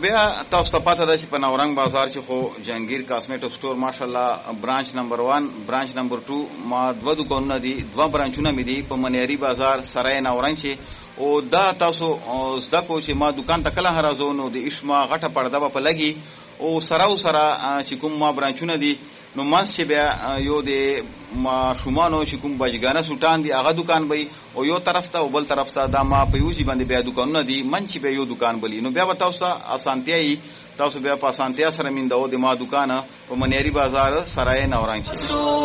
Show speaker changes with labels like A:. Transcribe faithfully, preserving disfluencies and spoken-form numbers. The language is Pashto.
A: بیا تاسو ته پته ده چې په نورنګ بازار چې خو جهانگیر کاسمیټو سٹور ماشاءالله برانچ نمبر ون برانچ نمبر ټو ما دوه دکانونه دي دوه برانچونه مې دي په منیاري بازار سرای نورنګ چې او دا تاسو زده کو چې ما دکان ته کله هرازو نو د اشما غټه پرده په لګي او سره او سره چې کوم ما برانچونه دي نو مانس چې بیا یو د ما شومانو چې کوم بجګانه سلطان دی هغه دکان به او یو طرف ته او بل طرف ته دا ما په یوځي باندې بیا دکانونه دي من چې به یو دکان بلی نو بیا تاسو ته اسانتیاي تاسو بیا په اسانتیا سره میندو د ما دکان په منیاري بازار سرای نورنګ